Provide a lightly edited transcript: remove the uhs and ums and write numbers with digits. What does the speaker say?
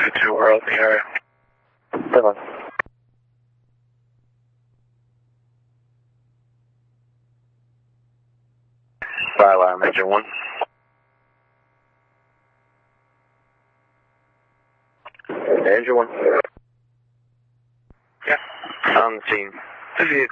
222 are out in the area. Come on. Fire alarm, engine 1. Engine 1. Yeah, on the scene. The vehicle